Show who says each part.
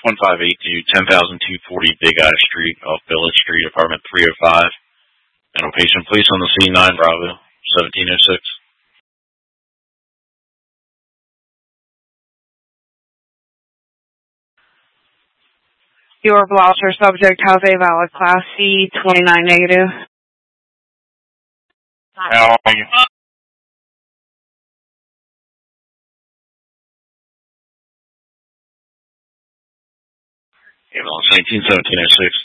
Speaker 1: 1582, 10,240 Big Eye Street, off Village Street, apartment 305. And patient, please, on the C9 Bravo, 1706.
Speaker 2: Your Blouser subject has a valid Class C 29 negative.
Speaker 1: How are you? Ambulance 191706.